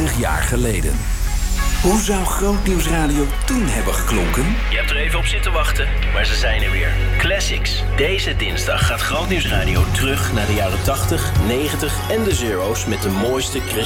20 jaar geleden. Hoe zou Grootnieuwsradio toen hebben geklonken? Je hebt er even op zitten wachten, maar ze zijn er weer. Classics. Deze dinsdag gaat Grootnieuwsradio terug naar de jaren 80, 90 en de zero's met de mooiste